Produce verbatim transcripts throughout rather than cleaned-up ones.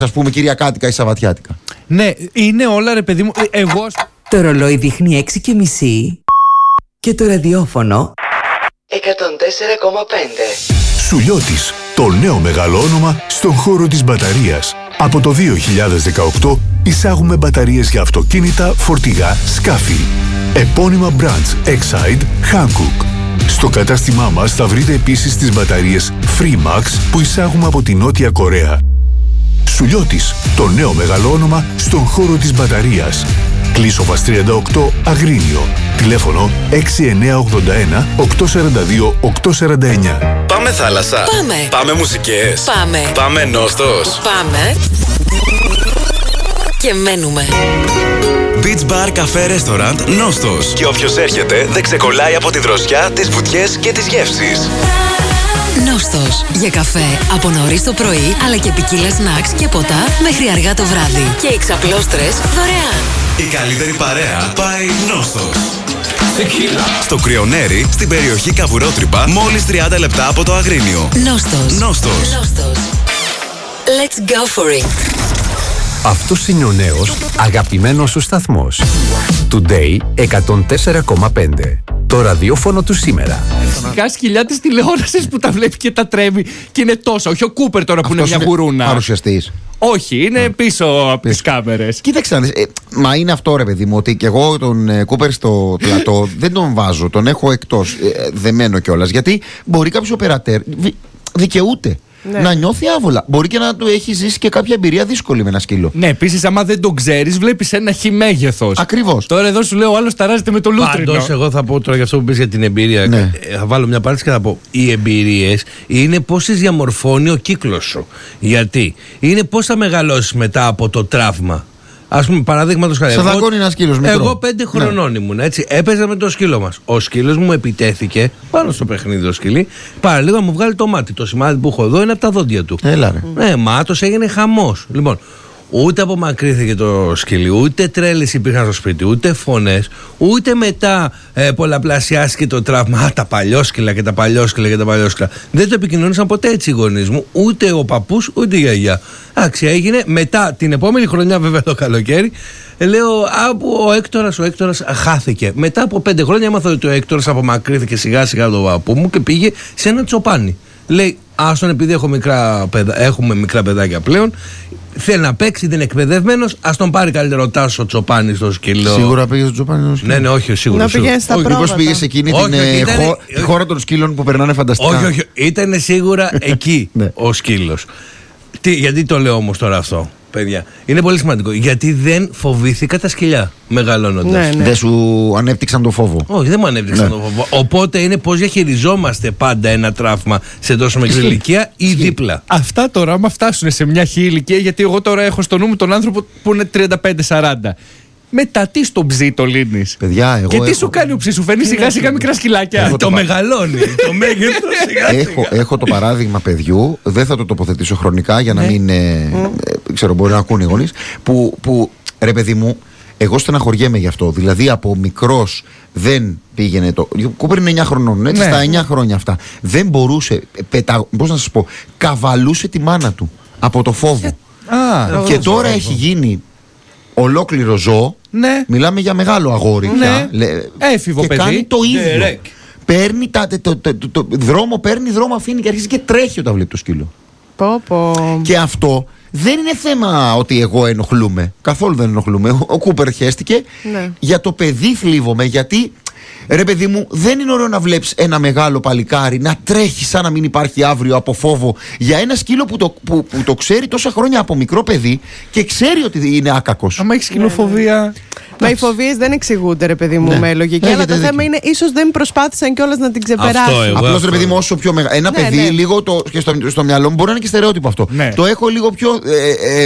ας πούμε, κυριακάτικα ή σαββατιάτικα. Ναι, είναι όλα ρε παιδί μου. Εγώ. Το ρολόι δείχνει έξι και μισή και το ραδιόφωνο εκατόν τέσσερα κόμμα πέντε. Σουλιώτης, το νέο μεγάλο όνομα στον χώρο της μπαταρίας. Από το δύο χιλιάδες δεκαοκτώ εισάγουμε μπαταρίες για αυτοκίνητα, φορτηγά, σκάφη. Επώνυμα brands Exide, Hankook. Στο κατάστημά μας θα βρείτε επίσης τις μπαταρίες Freemax που εισάγουμε από τη Νότια Κορέα. Σουλιώτης, το νέο μεγάλο όνομα στον χώρο της μπαταρίας. Κλείσοβας τριάντα οκτώ, Αγρίνιο. Τηλέφωνο έξι εννιά ογδόντα ένα οκτακόσια σαράντα δύο οκτακόσια σαράντα εννιά. Πάμε θάλασσα. Πάμε. Πάμε μουσικές. Πάμε. Πάμε Νόστος. Πάμε. Και μένουμε. Beach Bar Café Restaurant Νόστος. Και όποιος έρχεται δεν ξεκολλάει από τη δροσιά, τις βουτιές και τις γεύσεις. Νόστος. Για καφέ από νωρίς το πρωί, αλλά και ποικίλα σνακς και ποτά μέχρι αργά το βράδυ. Και οι ξαπλώστρες δωρεάν. Η καλύτερη παρέα πάει Νόστος. Στο Κρυονέρι, στην περιοχή Καβουρότρυπα, μόλις τριάντα λεπτά από το Αγρίνιο. Νόστος. Νόστος. Νόστος. Let's go for it. Αυτός είναι ο νέος αγαπημένος σου σταθμός. Today εκατόν τέσσερα κόμμα πέντε. Το ραδιόφωνο του σήμερα. Φυσικά σκυλιά της τηλεόρασης που τα βλέπει και τα τρέμει και είναι τόσο. Όχι ο Κούπερ τώρα που Αυτός είναι μια γουρούνα. Παρουσιαστής. Όχι, είναι πίσω από τις κάμερες. Κοίταξε να δεις, ε, μα είναι αυτό ρε παιδί μου, ότι και εγώ τον ε, Κούπερ στο πλατό δεν τον βάζω, τον έχω εκτός, ε, δεμένο κιόλας. Γιατί μπορεί κάποιος οπερατέρ, δι, δικαιούται. Ναι. Να νιώθει άβολα. Μπορεί και να του έχει ζήσει και κάποια εμπειρία δύσκολη με ένα σκύλο. Ναι, επίσης, άμα δεν τον ξέρεις, βλέπεις ένα χι μέγεθος. Ακριβώς. Τώρα εδώ σου λέω, ο άλλος ταράζεται με το λούτρινο. Πάντως, εγώ θα πω τώρα για αυτό που πεις για την εμπειρία. Ναι. Θα βάλω μια παρένθεση και θα πω: οι εμπειρίες είναι πώς τις διαμορφώνει ο κύκλος σου. Γιατί είναι πώς θα μεγαλώσεις μετά από το τραύμα. Ας πούμε, παραδείγματος χάρη. Σε δαγκώνει ένα σκύλος μικρό. Εγώ πέντε χρονών ναι. ήμουν, έτσι. Έπαιζα με το σκύλο μας. Ο σκύλος μου επιτέθηκε πάνω στο παιχνίδι το σκυλί. Παραλίγο να μου βγάλει το μάτι. Το σημάδι που έχω εδώ είναι από τα δόντια του. Έλα ρε. Ναι, μάτος, έγινε χαμός. Λοιπόν, ούτε απομακρύθηκε το σκυλί, ούτε τρέλες υπήρχαν στο σπίτι, ούτε φωνές, ούτε μετά ε, πολλαπλασιάστηκε το τραύμα. Α, τα παλιόσκυλα και τα παλιόσκυλα και τα παλιόσκυλα. Δεν το επικοινωνήσαν ποτέ έτσι οι γονείς μου, ούτε ο παππούς, ούτε η γιαγιά. Εντάξει, έγινε μετά την επόμενη χρονιά, βέβαια το καλοκαίρι. Λέω, από ο Έκτορας, ο Έκτορας χάθηκε. Μετά από πέντε χρόνια έμαθα ότι ο Έκτορας απομακρύθηκε σιγά σιγά από τον παππού μου και πήγε σε ένα τσοπάνι. Λέει, άστον, επειδή έχω μικρά παιδα, έχουμε μικρά παιδάκια πλέον, θέλει να παίξει, δεν είναι εκπαιδευμένος, ας τον πάρει καλύτερο Τάσο Τσοπάνι στο σκύλο. Σίγουρα πήγε στο Τσοπάνι στο σκύλο. Ναι, ναι, όχι, σίγουρα. Να πηγαίνει στα όχι, πρόβατα. μήπως πήγε σε εκείνη όχι, την όχι, ε, ήτανε, χω, τη χώρα των σκύλων που περνάνε φανταστικά. Όχι, όχι, ήταν σίγουρα εκεί ο σκύλος. Τι, γιατί το λέω όμως τώρα αυτό, παιδιά? Είναι πολύ σημαντικό. Γιατί δεν φοβήθηκα τα σκυλιά μεγαλώνοντας. Ναι, ναι. Δεν σου ανέπτυξαν το φόβο. Όχι, δεν μου ανέπτυξαν Ναι. το φόβο. Οπότε είναι πώς διαχειριζόμαστε πάντα ένα τραύμα σε τόσο μικρή ηλικία ή δίπλα. Αυτά τώρα, άμα φτάσουν σε μια χή ηλικία, γιατί εγώ τώρα έχω στο νου μου τον άνθρωπο που είναι τριάντα πέντε σαράντα. Μετά τι στον ψή το λύνεις? Παιδιά, εγώ και τι έχω... σου κάνει ο ψή, σου φέρνει σιγά σιγά μικρά σκυλάκια. Έχω Το το μεγαλώνει. Το μέγεθος σιγά σιγά. έχω, έχω το παράδειγμα παιδιού, δεν θα το τοποθετήσω χρονικά για να μην. Ε, ε, ξέρω, μπορεί να ακούνε οι γονείς. Που, που ρε παιδί μου, εγώ στεναχωριέμαι γι' αυτό. Δηλαδή από μικρός δεν πήγαινε το. Ο Κούπερ είναι εννιά χρονών, έτσι, Ναι. στα εννιά χρόνια αυτά. Δεν μπορούσε, πετα, πώς να σας πω, καβαλούσε τη μάνα του από το φόβο. Α, Και τώρα έχει γίνει ολόκληρο ζώο. ναι. Μιλάμε για μεγάλο αγόρι Ναι. πια. Λε- Έφηβο και παιδί. κάνει το ίδιο. Ντερέκ. Παίρνει τα, το, το, το, το, το δρόμο, παίρνει δρόμο, αφήνει και αρχίζει και τρέχει όταν βλέπει το σκύλο. Πω, πω. Και αυτό δεν είναι θέμα ότι εγώ ενοχλούμε. Καθόλου δεν ενοχλούμε. Ο, ο Κούπερ χέστηκε. Ναι. Για το παιδί θλίβομαι, γιατί ρε παιδί μου, δεν είναι ωραίο να βλέπεις ένα μεγάλο παλικάρι να τρέχει σαν να μην υπάρχει αύριο από φόβο για ένα σκύλο που το, που, που το ξέρει τόσα χρόνια από μικρό παιδί και ξέρει ότι είναι άκακος. άμα έχει σκυλοφοβία. Μα οι φοβίες δεν εξηγούνται, ρε παιδί μου, Ναι. με λογική. Έχετε Αλλά το δίκιο. θέμα είναι, ίσως δεν προσπάθησαν κιόλας να την ξεπεράσουν. Αυτό, εγώ. Απλώς ρε παιδί μου, όσο πιο μεγάλο. Ένα Ναι, παιδί, ναι. λίγο το, και στο, στο μυαλό μου μπορεί να είναι και στερεότυπο αυτό. Ναι. Το έχω λίγο πιο ε, ε, ε,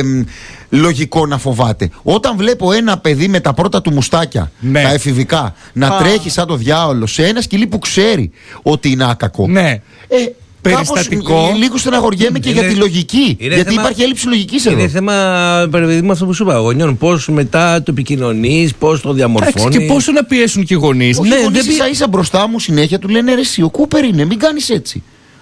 λογικό να φοβάται. Όταν βλέπω ένα παιδί με τα πρώτα του μουστάκια, Ναι. τα εφηβικά, να Α. τρέχει σαν το διάολο σε ένα σκυλί που ξέρει ότι είναι άκακο. Ναι. Ε, Περιστατικό. κάπως, λίγο στεναχωριέμαι και Είναι- για τη λογική. είναι Γιατί θέμα- υπάρχει έλλειψη λογικής εδώ. Είναι θέμα, παιδί μου, αυτό που σου είπα, γονιών. Πώς μετά το επικοινωνείς, πώς το Εντάξει, διαμορφώνεις. και πόσο να πιέσουν και οι γονείς. Όχι, Ναι, οι γονείς δεν πει- ίσα ίσα μπροστά μου συνέχεια του λένε ρε εσύ, ο Κούπερ είναι, μην κάνεις έτσι.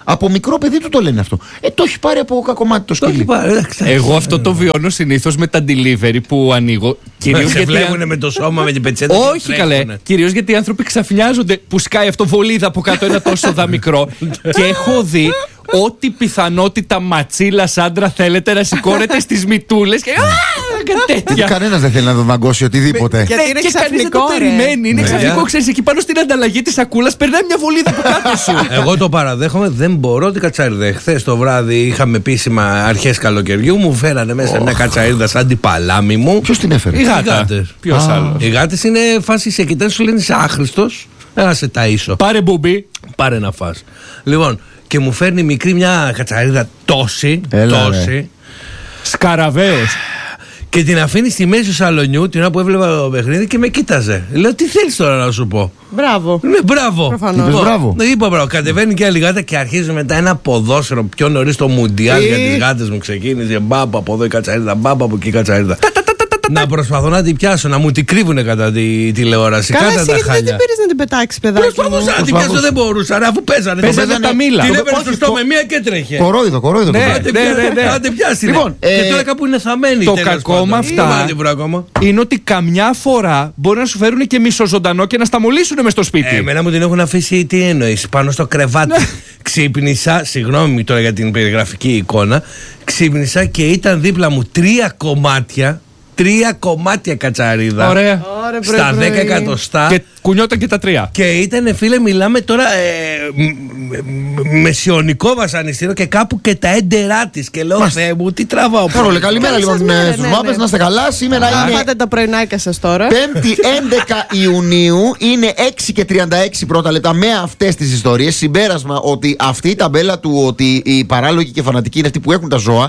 Από μικρό παιδί του το λένε αυτό. Ε, το έχει πάρει από κακομάτι το σκύλι. Εγώ αυτό το βιώνω συνήθως με τα delivery που ανοίγω. Κυρίως γιατί βλέπουν με το σώμα, με την πετσέτα. Όχι καλέ. Κυρίως γιατί οι άνθρωποι ξαφνιάζονται που σκάει αυτό βολίδα από κάτω ένα τόσο δα μικρό. Και έχω δει ό,τι πιθανότητα ματσίλας άντρα θέλετε να σηκώνετε στις μυτούλες και τέτοια. Κανένας δεν θέλει να τον δαγκώσει οτιδήποτε. Γιατί είναι και κανείς δεν το περιμένει. Είναι ξαφνικό, ξέρεις, εκεί πάνω στην ανταλλαγή της σακούλας περνάει μια βολίδα από κάτω σου. Εγώ το παραδέχομαι, δεν μπορώ την κατσαρίδα. Χθες το βράδυ είχαμε επίσημα αρχές καλοκαιριού, μου φέρανε μέσα μια κατσαρίδα σαν την παλάμη μου. Ποιος την έφερε? Οι γάτες. Ποιος άλλος? Οι γάτες είναι φάση σε κοιτάνε, σου λένε είσαι άχρηστος. Να σε ταΐσω. Πάρε μπουμπί. Πάρε να φας. Λοιπόν, και μου φέρνει μικρή μια κατσαρίδα τόση. Έλα, τόση. ρε. Σκαραβαίος. Και την αφήνει στη μέση του σαλονιού την ώρα που έβλεπα το παιχνίδι και με κοίταζε. Λέω, τι θέλεις τώρα να σου πω? Μπράβο. Ναι, μπράβο. Προφανώς. Είπες μπράβο. Ναι, είπα μπράβο. Κατεβαίνει και άλλη γάτα και αρχίζει μετά ένα ποδόσφαιρο πιο νωρίς το Μουντιάλ για τις γάτες μου. Ξεκίνησε μπάμπα από εδώ η κατσαρίδα, μπάμπα από εκεί η κατσαρίδα. Να προσπαθώ να την πιάσω, να μου την κρύβουνε κατά τη τηλεόραση. Καλά, Κάτα εσύ τα γιατί δεν την χάλια. πήρες να την πετάξεις, παιδάκι μου? Προσπαθούσα να την πιάσω, δεν μπορούσα, ρε, αφού παίζανε. Παίζανε τα μήλα. Την έπαιρνε Όχι, στο στόμα κο- μία και τρέχε. Κορόιδο, κορόιδο. το Ναι. παιδί. Άντε ναι, πια- ναι, ναι. άντε πιάστη. Λοιπόν, Και ε, τώρα κάπου είναι θαμένη. το τέλος κακό πάντων. με αυτά- Δεν την βρω ακόμα. Είναι ότι καμιά φορά μπορεί να σου φέρουν και μισοζωντανό και να σταμολίσουν μες στο σπίτι. Ε, εμένα μου την έχουν αφήσει, τι εννοείς, πάνω στο κρεβάτι. Ξύπνησα, συγγνώμη τώρα για την περιγραφική εικόνα, ξύπνησα και ήταν δίπλα μου τρία κομμάτια, τρία κομμάτια κατσαρίδα. Ωραία. Ωραία, πρωί, Στα πρωί. δέκα εκατοστά. Και κουνιόταν και τα τρία. Και ήταν, φίλε, μιλάμε τώρα ε, μ- μ- μεσαιωνικό βασανιστήριο και κάπου και τα έντερά τη. Και λέω, Θεέ μου, τι τραβάω. Κάρολε, καλημέρα Καλή σας λοιπόν μέρα, στους ναι, μάπες, ναι. να είστε καλά. Σήμερα είναι Πάτε τα πρωινάκια σας τώρα. Πέμπτη έντεκα Ιουνίου, είναι έξι και τριάντα έξι πρώτα λεπτά με αυτές τις ιστορίες. Συμπέρασμα ότι αυτή η ταμπέλα του ότι οι παράλογοι και φανατικοί είναι αυτοί που έχουν τα ζώα,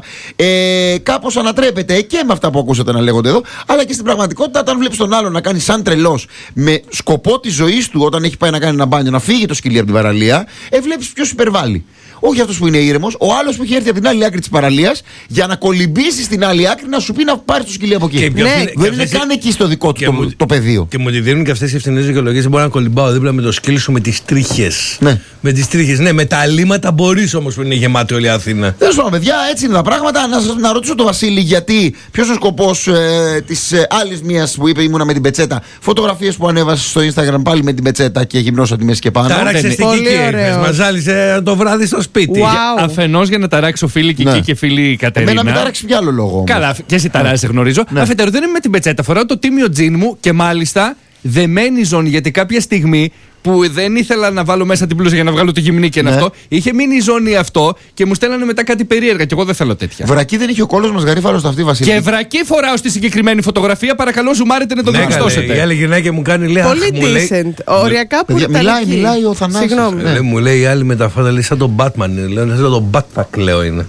ε, κάπως ανατρέπεται και με αυτά που ακούσατε να λέγονται εδώ, αλλά και στην πραγματικότητα, όταν βλέπεις τον άλλον να κάνει σαν τρελός με σκοπό τη ζωή του, όταν έχει πάει να κάνει ένα μπάνιο, να φύγει το σκυλί από την παραλία, ε, βλέπεις ποιος υπερβάλλει. Όχι αυτός που είναι ήρεμος, ο άλλος που έχει έρθει από την άλλη άκρη της παραλίας για να κολυμπήσει στην άλλη άκρη να σου πει να πάρει το σκυλί από εκεί. Και ποιος Ναι, είναι- Δεν και είναι αυτές- καν εκεί στο δικό του και το, μου- το πεδίο. Και μου τη δίνουν και αυτές οι ευθυνές δικαιολογίες. Δεν μπορώ να κολυμπάω δίπλα με το σκύλι σου με τις τρίχες. Ναι. Με τις τρίχες, ναι, με τα αλήματα μπορείς όμως που είναι γεμάτη όλη η Αθήνα. Τέλος πάντων, παιδιά, έτσι είναι τα πράγματα. Να, σας- να ρωτήσω τον Βασίλη, γιατί ποιος είναι ο σκοπός ε, της ε, άλλης μίας που είπε ήμουνα με την πετσέτα. Φωτογραφίες που ανέβασε στο Instagram πάλι με την πετσέτα και γυμνός από τη μέση και πάνω. Τάραξε στην Πολύ Κική, ωραίο. μας ζάλισε το βράδυ στο σπίτι. Wow. Αφενός για να ταράξει ο φίλη Κική Ναι. και φίλη Κατερίνα. Εμένα μην τάραξε ποιο άλλο λόγο. όμως. Καλά, και εσύ ταράζει, γνωρίζω. Ναι. Αφετέρου, δεν είμαι με την πετσέτα. Φοράω το τίμιο τζιν μου και μάλιστα δεμένη ζώνη, γιατί κάποια στιγμή που δεν ήθελα να βάλω μέσα την πλούζα για να βγάλω το γυμνί και Ναι. αυτό, είχε μείνει η ζώνη αυτό και μου στέλνανε μετά κάτι περίεργα. Και εγώ δεν θέλω τέτοια. Βρακή δεν είχε ο κόλος μας γαρίφαλο στο αυτή, Βασίλη. Και βρακή φοράω στη συγκεκριμένη φωτογραφία. Παρακαλώ, ζουμάρετε να το Ναι, καλέ, η διαπιστώσετε. άλλη γυρνάει και μου κάνει, λέει, Πολύ αχ, μου λέει, decent. Οριακά Παιδιά, πουρταλική. μιλάει, μιλάει ο Θανάσης. Συγγνώμη. Ε, μου λέει η άλλη με τα φώτα, λέει σαν τον Batman. Λέω, σαν τον Batman, λέω είναι.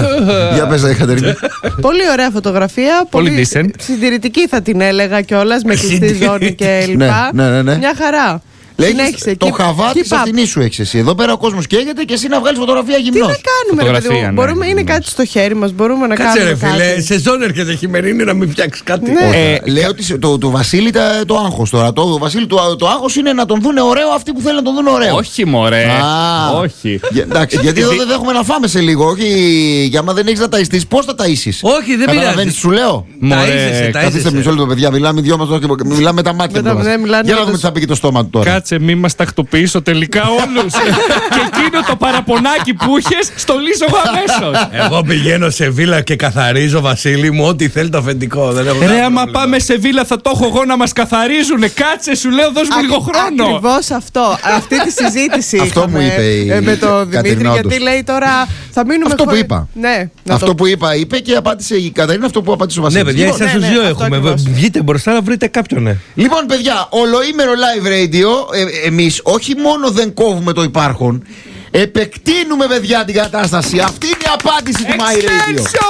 Για πες, ε, Κατερίνα. Πολύ ωραία φωτογραφία. Πολύ decent. συντηρητική θα την έλεγα κιόλα με κλειστή ζώνη και λοιπά. Ναι, ναι, ναι. Μια χαρά. Λέγεις, Συνέχισε. το Keep- χαβά keep της up. αυτινής σου έχεις εσύ. Εδώ πέρα ο κόσμος καίγεται και εσύ να βγάλεις φωτογραφία Τι γυμνός. να κάνουμε, ρε παιδί Φωτογραφία, μου. ναι. Μπορούμε, είναι κάτι στο χέρι μας. Μπορούμε να Κάτσε ρε κάνουμε. φίλε, κάτι. σεζόν έρχεται χειμερινή να μην φτιάξει κάτι. Ναι. Ε, λέω ότι το, το Βασίλη τα- το άγχος τώρα. Το Βασίλη το, το άγχος είναι να τον δουν ωραίο αυτοί που θέλουν να τον δουν ωραίο. Όχι, μωρέ. Α, Όχι. Για- εντάξει, γιατί εδώ δεν έχουμε να φάμε σε λίγο. Όχι, για άμα δεν έχεις να ταϊστείς, πώς θα ταΐσεις. Όχι, δεν πειράζει. Καταλαβαίνεις τι σου λέω. Μωρέ, Ταΐζεσαι, Καθίστε ταΐζεσαι. μισό λεπτό, παιδιά. Μιλάμε οι δυο μας τώρα και μιλάμε με τα μάτια Με τα- μας. ναι, μιλάνε Για να δούμε όντως. τι θα πει και το στόμα του τώρα. Κάτσε, μη μας τακτοποιήσω τελικά όλους. Και εκείνο το παραπονάκι που είχες, στο λύσω εγώ αμέσως. Εγώ πηγαίνω σε βίλα και καθαρίζω, Βασίλη μου, ό,τι θέλει το αφεντικό. Δεν έχω Ρε, κανένα άμα πρόβλημα. πάμε σε βίλα θα το έχω εγώ να μας καθαρίζουνε. Κάτσε, σου λέω, δώσ' μου λίγο χρόνο. Ακριβώς αυτό. Αυτή τη συζήτηση Αυτό είχαμε, μου είπε η ε, με τον Δημήτρη. Κατερίνα, Γιατί όντως. λέει τώρα θα μείνουμε Αυτό που χωρίς- είπα. Ναι, να Αυτό το- που είπα, είπε και απάντησε η Κατερίνα αυτό που απάντησε ο Βασίλης. Ναι, παιδιά, Λοιπόν, εσάς ναι, τους ναι, δύο αυτό έχουμε. ακριβώς. Βγείτε μπροστά να βρείτε κάποιον, ναι. Λοιπόν, παιδιά, ολοήμερο live radio. Ε, εμείς όχι μόνο δεν κόβουμε το υπάρχον, επεκτείνουμε, παιδιά, την κατάσταση. Αυτή είναι η απάντηση του My Radio. Εξέλσιο!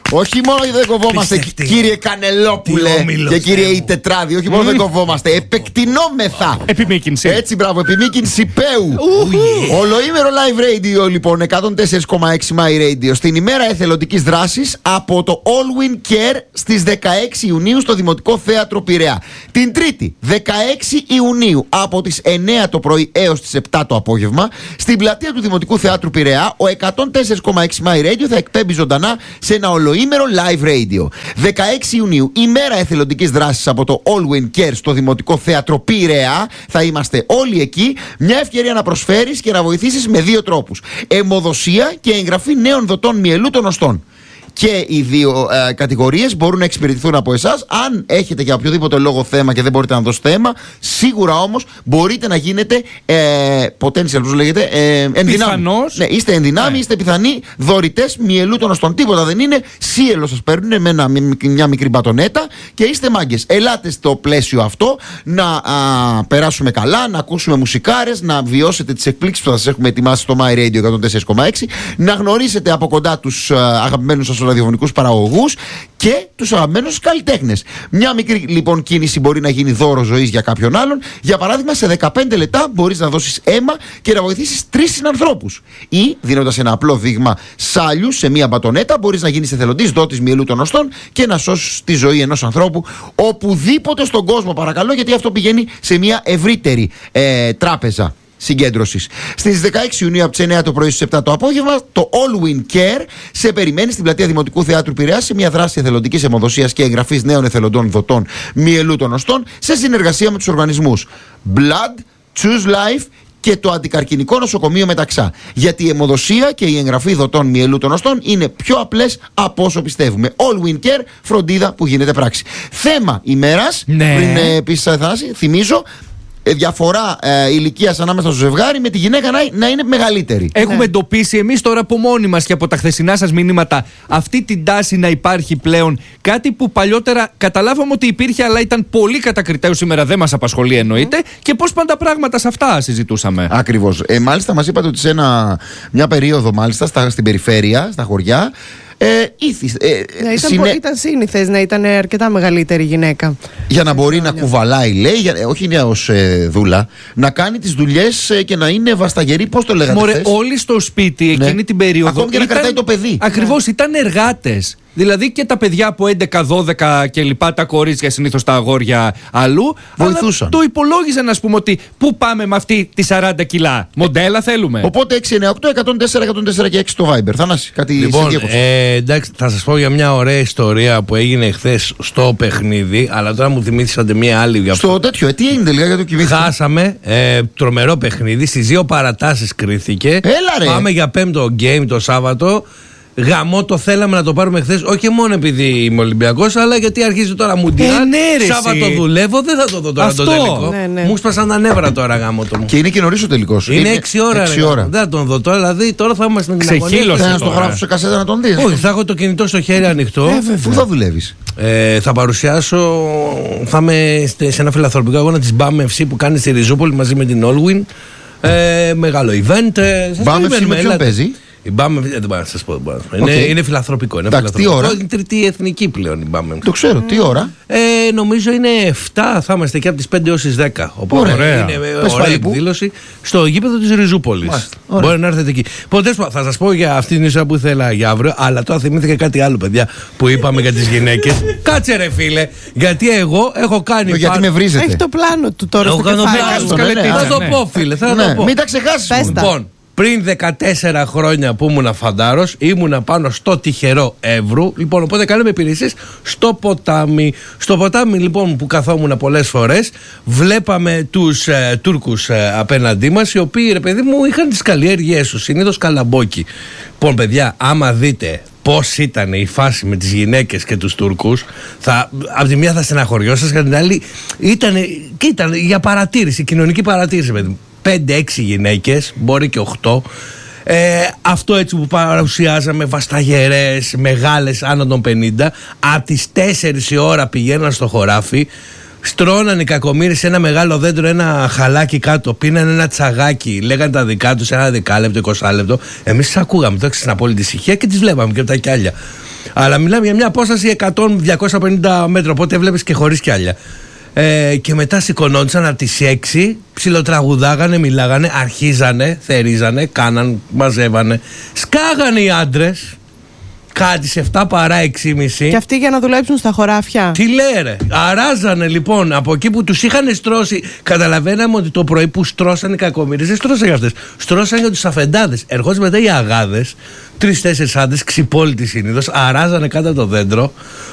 Όχι μόνο δεν κοβόμαστε, κύριε Κανελόπουλε και κύριε η Τετράδη, όχι μόνο δεν κοβόμαστε, επεκτηνόμεθα. Επιμήκυνση. Έτσι, μπράβο, επιμήκυνση Πέου. Ολοήμερο live radio, λοιπόν, εκατόν τέσσερα κόμμα έξι My Radio, στην ημέρα εθελοντικής δράσης από το All Win Care στις δεκαέξι Ιουνίου στο Δημοτικό Θέατρο Πειραιά. Την Τρίτη, δεκαέξι Ιουνίου, από τις εννιά το πρωί έως τις επτά το απόγευμα, στην πλατεία του Δημοτικού Θεάτρου Πειραιά, ο εκατόν τέσσερα κόμμα έξι My Radio θα εκπέμπει ζωντανά σε ένα ολοήμερο live radio. δεκαέξι Ιουνίου, ημέρα εθελοντικής δράσης από το All Win Care στο Δημοτικό Θέατρο Πειραιά. Θα είμαστε όλοι εκεί. Μια ευκαιρία να προσφέρεις και να βοηθήσεις με δύο τρόπους: αιμοδοσία και εγγραφή νέων δοτών μυελού των οστών. Και οι δύο ε, κατηγορίες μπορούν να εξυπηρετηθούν από εσάς. Αν έχετε για οποιοδήποτε λόγο θέμα και δεν μπορείτε να δώσετε αίμα, σίγουρα όμως μπορείτε να γίνετε ε, potential, πώς λέγεται, ε, ενδυνάμει. Ναι, είστε ενδυνάμει, ναι. Είστε πιθανοί δωρητές μυελού των οστών. Τίποτα δεν είναι. Σύελο σας παίρνουν με ένα, μια μικρή μπατονέτα και είστε μάγκες. Ελάτε στο πλαίσιο αυτό να α, περάσουμε καλά, να ακούσουμε μουσικάρες, να βιώσετε τις εκπλήξεις που θα σας έχουμε ετοιμάσει στο My Radio εκατόν τέσσερα κόμμα έξι, να γνωρίσετε από κοντά τους αγαπημένους σας ραδιοφωνικούς παραγωγούς και τους αγαπημένους σας καλλιτέχνες. Μια μικρή λοιπόν κίνηση μπορεί να γίνει δώρο ζωής για κάποιον άλλον. Για παράδειγμα, σε δεκαπέντε λεπτά μπορείς να δώσεις αίμα και να βοηθήσεις τρεις συνανθρώπους. Ή δίνοντας ένα απλό δείγμα σάλιου σε μια μπατονέτα, μπορείς να γίνεις εθελοντής δότης μυελού των οστών και να σώσεις τη ζωή ενός ανθρώπου οπουδήποτε στον κόσμο, παρακαλώ, γιατί αυτό πηγαίνει σε μια ευρύτερη ε, τράπεζα συγκέντρωσης. Στις δεκαέξι Ιουνίου από τις εννιά το πρωί στις επτά το απόγευμα, το All Win Care σε περιμένει στην πλατεία Δημοτικού Θεάτρου Πειραιά σε μια δράση εθελοντικής αιμοδοσίας και εγγραφής νέων εθελοντών δοτών μυελού των οστών σε συνεργασία με τους οργανισμούς Blood, Choose Life και το Αντικαρκινικό Νοσοκομείο Μεταξά. Γιατί η αιμοδοσία και η εγγραφή δοτών μυελού των οστών είναι πιο απλές από όσο πιστεύουμε. All Win Care, φροντίδα που γίνεται πράξη. Θέμα ημέρας, ναι. Πριν ε, επίσης Θανάση, θυμίζω, διαφορά ε, ηλικίας ανάμεσα στο ζευγάρι με τη γυναίκα να, να είναι μεγαλύτερη. Έχουμε ναι. εντοπίσει εμείς τώρα από μόνοι μας και από τα χθεσινά σας μηνύματα αυτή την τάση να υπάρχει πλέον. Κάτι που παλιότερα καταλάβαμε ότι υπήρχε, αλλά ήταν πολύ κατακριτέο. Σήμερα δεν μας απασχολεί, εννοείται. Mm. Και πώς πάνε τα πράγματα σε αυτά συζητούσαμε. Ακριβώς. Ε, μάλιστα, μας είπατε ότι σε ένα, μια περίοδο, μάλιστα, στα, στην περιφέρεια, στα χωριά. Ε, ήθις, ε, ναι, ήταν, συνε... ήταν σύνηθες να ήταν αρκετά μεγαλύτερη γυναίκα. Για να μπορεί να κουβαλάει, λέει, για, όχι ως ε, δούλα, να κάνει τις δουλειές ε, και να είναι βασταγερή. Πώς το λέγατε? Μωρέ, όλοι στο σπίτι εκείνη ναι. την περίοδο. Ακόμη και ήταν, να κρατάει το παιδί. Ακριβώς, ναι. ήταν εργάτες. Δηλαδή και τα παιδιά από έντεκα, δώδεκα και λοιπά, τα κορίτσια, συνήθως τα αγόρια αλλού, βοηθούσαν. Το υπολόγιζαν, ας πούμε, ότι πού πάμε με αυτή τη σαράντα κιλά. Μοντέλα θέλουμε. Οπότε έξι εννιά οκτώ εκατόν τέσσερα εκατόν τέσσερα και έξι το Viber. Θανάση, κάτι λοιπόν, ε, εντάξει, θα σας πω για μια ωραία ιστορία που έγινε χθες στο παιχνίδι, αλλά τώρα μου θυμήθησατε μια άλλη. Για στο τέτοιο, ε, τι έγινε τελικά για το κοιμήθηκε? Χάσαμε, ε, τρομερό παιχνίδι, στις δύο παρατάσεις κρίθηκε. Έλα ρε. Πάμε για πέμπτο game το Σάββατο. Γαμό το θέλαμε να το πάρουμε χθες, όχι μόνο επειδή είμαι Ολυμπιακός, αλλά γιατί αρχίζει τώρα Μουντιάλ. Ε, ναι, Σάββατο δουλεύω, δεν θα το δω τώρα αυτό. το τελικό. Ναι, ναι. Μου σπάσαν τα νεύρα τώρα γάμο το μου. Και είναι και νωρίς ο τελικός. Είναι έξι ώρα. έξι ώρα. Δεν θα τον δω τώρα, δηλαδή τώρα θα είμαστε στην αγωνία. Θα στο γράψω σε κασέτα να τον δεις? Όχι, θα έχω το κινητό στο χέρι ανοιχτό. Ε, Πού θα δουλεύεις? Ε, θα παρουσιάσω, θα είμαι σε ένα φιλανθρωπικό αγώνα της μπαμ εφ σι που κάνει στη Ριζούπολη μαζί με την Allwin. Ε, μεγάλο event. μπαμ εφ σι με ποιον παίζει? Η μπαμ εφ σι, δεν μπορώ να σας πω. Okay. Είναι, είναι φιλανθρωπικό. Είναι Εντάξει, φιλανθρωπικό. τι ώρα? Είναι τρίτη εθνική πλέον η μπαμ εφ σι. Το ξέρω, τι ώρα? Ε, νομίζω είναι εφτά, θα είμαστε εκεί από τις πέντε έως τις δέκα. Οπότε ωραία. Είναι ωραία εκδήλωση στο γήπεδο της Ριζούπολης. Μπορεί να έρθετε εκεί. Ποτέ θα σας πω για αυτή την ιστορία που ήθελα για αύριο, αλλά τώρα θυμήθηκα κάτι άλλο, παιδιά, που είπαμε για τις γυναίκες. Κάτσε ρε φίλε, γιατί εγώ έχω κάνει. Το γιατί με βρίζετε? Έχει το πλάνο του τώρα στο κεφάλι. Θα το πω, φίλε, θα το πω. Μην τα ξεχάσεις. Λοιπόν, πριν δεκατέσσερα χρόνια που ήμουν φαντάρος, ήμουνα πάνω στο τυχερό Εύρου. Λοιπόν, οπότε κάναμε υπηρεσίες στο ποτάμι. Στο ποτάμι, λοιπόν, που καθόμουν πολλές φορές, βλέπαμε τους ε, Τούρκους ε, απέναντί μας, οι οποίοι, ρε παιδί μου, είχαν τις καλλιέργειές τους, συνήθως καλαμπόκι. Λοιπόν, παιδιά, άμα δείτε πώς ήταν η φάση με τις γυναίκες και τους Τούρκους, θα, από τη μία θα στεναχωριώσασταν, και από την άλλη ήταν, και ήταν για παρατήρηση, κοινωνική παρατήρηση, παιδί μου. πέντε έξι γυναίκες, μπορεί και οκτώ. Ε, αυτό έτσι που παρουσιάζαμε, βασταγερές, μεγάλες, άνω των πενήντα, από τις τέσσερις η ώρα πηγαίναν στο χωράφι, στρώναν οι κακομοίρες σε ένα μεγάλο δέντρο, ένα χαλάκι κάτω, πίναν ένα τσαγάκι, λέγαν τα δικά τους, ένα δεκάλεπτο, εικοσάλεπτο. Εμείς τις ακούγαμε, το έξι στην απόλυτη ησυχία και τις βλέπαμε και από τα κιάλια. Αλλά μιλάμε για μια απόσταση εκατό με διακόσια πενήντα μέτρα. Οπότε βλέπεις και χωρίς κι άλλα. Ε, και μετά σηκωνόντουσαν από τις έξι, ψιλοτραγουδάγανε, μιλάγανε, αρχίζανε, θερίζανε, κάναν, μαζεύανε. Σκάγανε οι άντρες. Κάτι σε εφτά παρά έξι και μισή. Και αυτοί για να δουλέψουν στα χωράφια. Τι λέει ρε. Αράζανε λοιπόν από εκεί που τους είχαν στρώσει. Καταλαβαίναμε ότι το πρωί που στρώσανε οι κακομοίρες, δεν στρώσανε για αυτές. Στρώσανε για τους αφεντάδες. Ερχόντως μετά οι αγάδες, τρεις-τέσσερις άντρες, ξυπόλυτοι συνήθως, αράζανε κάτω από το δέντρο.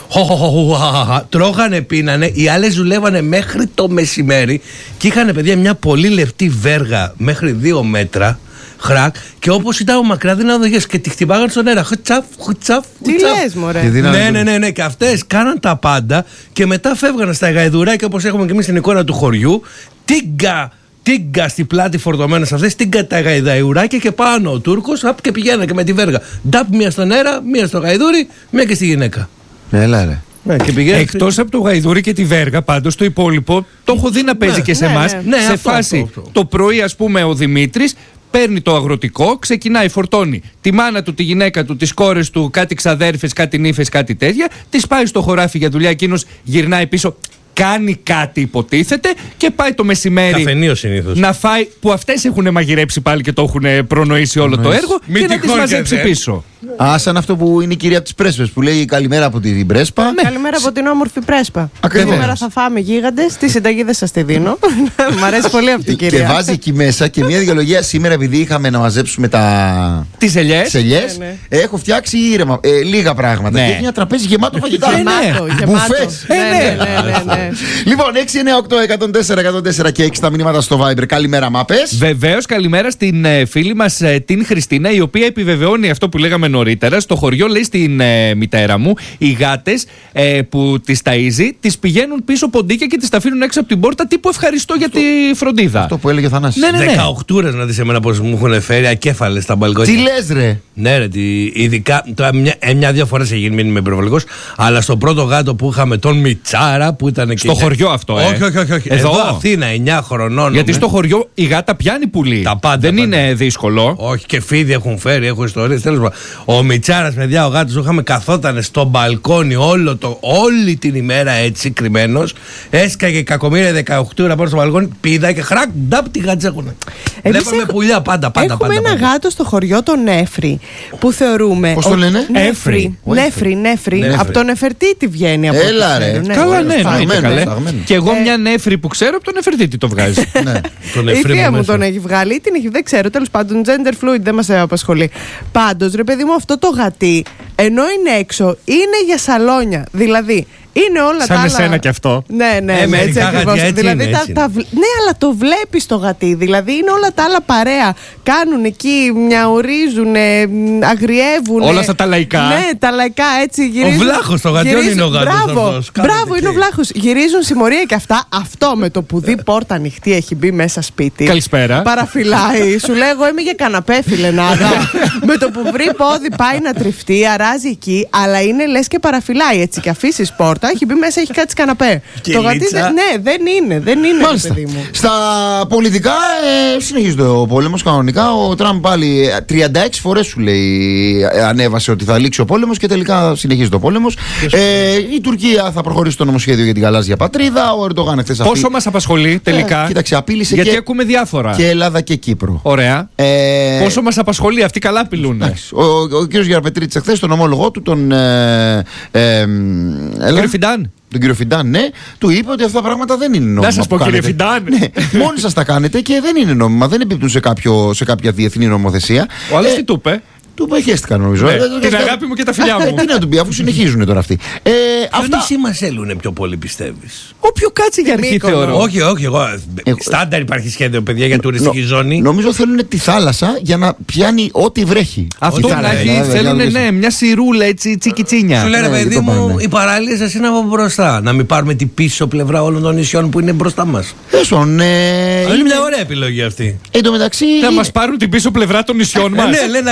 Τρώγανε, πίνανε. Οι άλλες δουλεύανε μέχρι το μεσημέρι. Και είχαν, παιδιά, μια πολύ λεπτή βέργα μέχρι δύο μέτρα. Χρακ, και όπως ήταν ο μακριά δίνανε οδηγίες και τη χτυπάγανε στον αέρα. Χουτσαφ, χουτσαφ, Τι λες, μωρέ. Ναι, ναι, ναι, ναι. Και αυτές κάναν τα πάντα και μετά φεύγανε στα γαϊδουράκια, όπως έχουμε και εμείς την εικόνα του χωριού. Τίγκα, τίγκα στη πλάτη φορτωμένες αυτές, τίγκα τα γαϊδουράκια και πάνω ο Τούρκος, απ, και πηγαίνανε και με τη βέργα. Νταπ, μία στον αέρα, μία στο γαϊδούρι, μία και στη γυναίκα. Έλα ρε. Ναι, εκτός από το γαϊδούρι και τη βέργα, πάντως το υπόλοιπο το έχω δει να παίζει ναι, και σε ναι, εμάς. ναι, ναι, σε αυτό, φάση αυτό, αυτό. το πρωί, ας πούμε, ο Δημήτρης παίρνει το αγροτικό, ξεκινάει, φορτώνει τη μάνα του, τη γυναίκα του, τις κόρες του, κάτι ξαδέρφες, κάτι νύφες, κάτι τέτοια. Τις πάει στο χωράφι για δουλειά, εκείνος γυρνάει πίσω. Κάνει κάτι, υποτίθεται, και πάει το μεσημέρι. Καφενείο συνήθως. Να φάει, που αυτές έχουν μαγειρέψει πάλι και το έχουν προνοήσει όλο το έργο, Μη και να τις μαζέψει πίσω. Α, σαν αυτό που είναι η κυρία από τις Πρέσπες που λέει καλημέρα από την Πρέσπα. Ναι. Καλημέρα από την όμορφη Πρέσπα. Ακριβώς. Σήμερα θα φάμε γίγαντες. Τη συνταγή δεν σας τη δίνω. Μ' αρέσει πολύ αυτή η κυρία. Και βάζει εκεί μέσα και μια δικαιολογία. Σήμερα, επειδή είχαμε να μαζέψουμε τα. Τις ελιές. ελιές, Ναι, έχω φτιάξει ήρεμα, ε, λίγα πράγματα. Ναι. Και έχει ένα τραπέζι γεμάτο φαγητά. Γεμάτο, γεμάτο. Μπουφές. Ναι, ναι, ναι, ναι, ναι. Λοιπόν, έξι εννιά οκτώ εκατόν τέσσερα εκατόν τέσσερα και έξι τα μηνύματα στο Viber. Καλημέρα, μάπες. Βεβαίως, καλημέρα στην ε, φίλη μας ε, την Χριστίνα, η οποία επιβεβαιώνει αυτό που λέγαμε νωρίτερα. Στο χωριό, λέει, στην ε, μητέρα μου, οι γάτες ε, που τις ταΐζει, τις πηγαίνουν πίσω ποντίκια και τις τα αφήνουν έξω από την πόρτα, τύπου ευχαριστώ για τη φροντίδα. Αυτό που έλεγε ο Θανάσης. Ναι, ναι, ναι. Δεκαοκτούρες να δεις εμένα πως μου έχουν φέρει ακέφαλες στα μπαλκόνια. Τι λες, ρε. Ναι, ρε, τι, ειδικά. Τώρα, μια, ε, μια-δύο φορές έχει γίνει, μην είμαι υπερβολικός, αλλά στο πρώτο γάτο που είχαμε τον Μιτσάρα που ήταν και. Στο χωριό αυτό, ε. Όχι, όχι, όχι. όχι. Εδώ. Εδώ Αθήνα, εννιά χρονών. Γιατί ναι. στο χωριό η γάτα πιάνει πουλί. Τα πάντα, Δεν πάντα. είναι δύσκολο. Όχι, και φίδι έχουν φέρει, έχω ιστορίες. Τέλος πάντων. Ο Μιτσάρας, παιδιά, ο γάτος, είχαμε καθότανε στο μπαλκόνι όλο το, όλη την ημέρα έτσι κρυμμένος. Έσκαγε κακομοίρια δεκαοκτώ ώρα πάνω στο μπαλκόνι, πήδα και χρακ, νταπ, τι γάτες έχουν. Βλέπαμε έχ... πουλιά πάντα, πάντα. Έχουμε πάντα, ένα πάντα. γάτο στο χωριό, τον Νέφρι, που θεωρούμε. Πώς το λένε? Νέφρι. Ο Νέφρι, Νέφρι. Νέφρι. Από τον Νεφερτίτη βγαίνει. Από Έλα, ό,τι ρε. ξέρω, ναι. Καλά, ναι, Σταγμένο, εννοείται, καλέ. σταγμένο. Και εγώ Ε, μια νέφρη που ξέρω από τον Νεφερτίτη το βγάζει. Ναι. Τον Η Εφρήμο θεία μου μέσα. τον έχει βγάλει, την έχει, δεν ξέρω, τέλος πάντων, gender fluid δεν μας απασχολεί. Πάντως, ρε παιδί μου, αυτό το γατί, ενώ είναι έξω, είναι για σαλόνια. Δηλαδή, είναι όλα Σαν τα εσένα άλλα. κι αυτό. Ναι, ναι, Ε, ναι, μερικά έτσι ακριβώς. γατιά έτσι Δηλαδή, είναι, τα, έτσι τα, είναι. βλ- ναι, αλλά το βλέπεις το γατί. Δηλαδή, είναι όλα τα άλλα παρέα. Κάνουν εκεί, μιαουρίζουν, αγριεύουν. Όλα αυτά τα λαϊκά. Ναι, τα λαϊκά έτσι γυρίζουν. Βλάχος το γατιόν γυρίζουν- είναι ο γάτος Μπράβο, αυτός. Κάνετε μπράβο, είναι ο τι. βλάχος. Γυρίζουν συμμορία και αυτά. Αυτό με το που δει πόρτα ανοιχτή έχει μπει μέσα σπίτι. Καλησπέρα. Παραφυλάει. Σου λέω, εγώ είμαι για καναπέ, φιλενάδα. Με το που βρει πόδι πάει να τριφτεί, αράζει εκεί, αλλά είναι λες και παραφυλάει έτσι. Και αφήσει πόρτα, έχει μπει μέσα, έχει κάτσει καναπέ. Και Το γατί λίτσα. δεν, ναι, δεν είναι, δεν είναι, ρε Μάλιστα. παιδί μου. Στα πολιτικά ε, συνεχίζεται ο πόλεμος κανονικά. Ο Τραμπ πάλι ε, τριάντα έξι φορές σου λέει ε, ανέβασε ότι θα λήξει ο πόλεμος και τελικά συνεχίζεται ο πόλεμος. Ε, η Τουρκία θα προχωρήσει το νομοσχέδιο για την γαλάζια πατρίδα. Ο Ερντογάν εχθές Πόσο απείλησε- μας απασχολεί τελικά. Ε, κοίταξε, απείλησε Γιατί και, ακούμε διάφορα. και Ελλάδα και Κύπρο. Ωραία. Ε, Πόσο μας απασχολεί, αυτοί καλά απειλούν. εντάξει, ο, ο κ. Γιαρπετρίτης εχθές τον ομόλογό του, τον. Ε, ε, έλα. Κύριε Φιντάν. Τον κύριο Φιντάν, ναι, του είπε ότι αυτά τα πράγματα δεν είναι νόμιμα. Να σας που πω, κύριε κάνετε. Φιντάν. Ναι, μόνοι σας τα κάνετε και δεν είναι νόμιμα, δεν εμπίπτουν σε, κάποιο, σε κάποια διεθνή νομοθεσία. Ο άλλος Ε, τι του είπε. Του παχέστηκαν νομίζω. Ναι, Ε, την ε, αγάπη μου και τα φιλιά ε, μου. Τι να του πει, αφού συνεχίζουν τώρα αυτοί. Ε, Ποιο αυτά. νησί μας έλουνε πιο πολύ, πιστεύεις? Όποιο κάτσει για αρχή Μύκονο. θεωρώ. Όχι, όχι, εγώ. Εγώ- Στάνταρ υπάρχει σχέδιο, παιδιά, για τουριστική Νο- ζώνη. Νομίζω θέλουν τη θάλασσα για να πιάνει ό,τι βρέχει. Αυτό Η να θάλασσα, έχει, δηλαδή, θέλουν δηλαδή, ναι, μια σιρούλα έτσι τσικιτσίνια. Σου λένε, Ναι, παιδί το μου, πάνε. οι παραλίες σας είναι από μπροστά. Να μην πάρουμε την πίσω πλευρά όλων των νησιών που είναι μπροστά μας. Έσον, ε, Είναι μια ωραία επιλογή αυτή. εν τω μεταξύ. Θα μας πάρουν την πίσω πλευρά των νησιών Ε, μας. ναι, λέει να κάνουμε δεκαπέντε